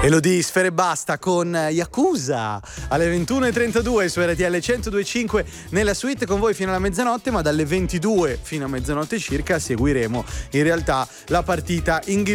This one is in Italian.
Elodie Sfere Basta con Yakuza alle 21:32 su RTL 102.5 nella suite con voi fino alla mezzanotte, ma dalle 22 fino a mezzanotte circa seguiremo in realtà la partita